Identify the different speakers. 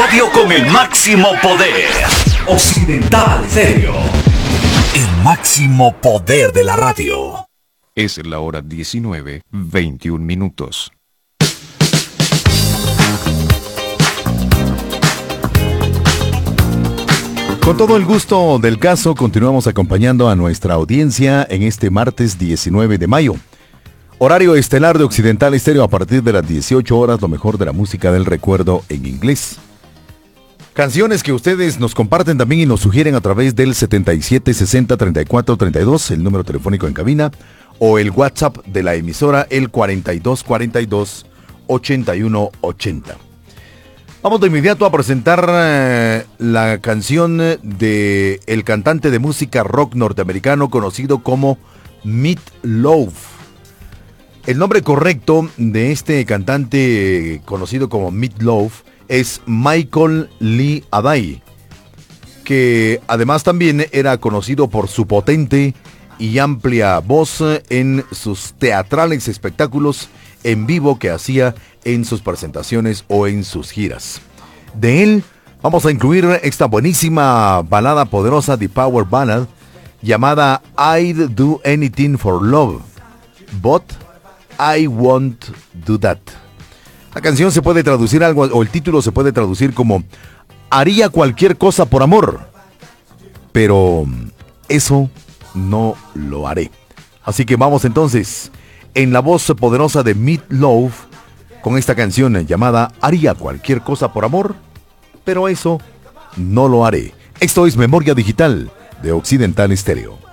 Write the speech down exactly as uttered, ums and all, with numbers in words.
Speaker 1: radio con el máximo poder. Occidental Stereo. El máximo poder de la radio.
Speaker 2: Es la hora diecinueve, veintiún minutos. Con todo el gusto del caso, continuamos acompañando a nuestra audiencia en este martes diecinueve de mayo. Horario estelar de Occidental Stereo a partir de las dieciocho horas, lo mejor de la música del recuerdo en inglés. Canciones que ustedes nos comparten también y nos sugieren a través del setenta y siete sesenta treinta y cuatro treinta y dos, el número telefónico en cabina, o el WhatsApp de la emisora, el cuarenta y dos cuarenta y dos ochenta y uno ochenta. Vamos de inmediato a presentar eh, la canción de el cantante de música rock norteamericano conocido como Meat Loaf. El nombre correcto de este cantante conocido como Meat Loaf es Michael Lee Adai, que además también era conocido por su potente y amplia voz en sus teatrales espectáculos en vivo que hacía en sus presentaciones o en sus giras. De él vamos a incluir esta buenísima balada poderosa de Power Ballad llamada I'd Do Anything for Love, But I Won't Do That. La canción se puede traducir algo, o el título se puede traducir como haría cualquier cosa por amor, pero eso no lo haré. Así que vamos entonces en la voz poderosa de Meat Loaf con esta canción llamada Haría cualquier cosa por amor, pero eso no lo haré. Esto es Memoria Digital de Occidental Stereo.